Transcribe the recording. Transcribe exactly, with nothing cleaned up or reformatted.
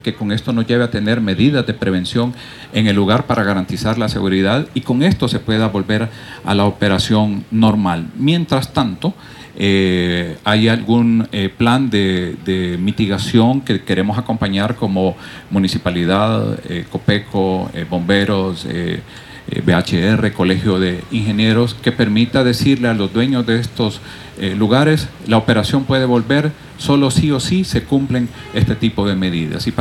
que con esto nos lleve a tener medidas de prevención en el lugar para garantizar la seguridad y con esto se pueda volver a la operación normal. Mientras tanto, eh, hay algún eh, plan de, de mitigación que queremos acompañar como municipalidad, eh, Copeco, eh, bomberos, eh, B H R, Colegio de Ingenieros, que permita decirle a los dueños de estos eh, lugares, la operación puede volver, solo sí o sí se cumplen este tipo de medidas. Y para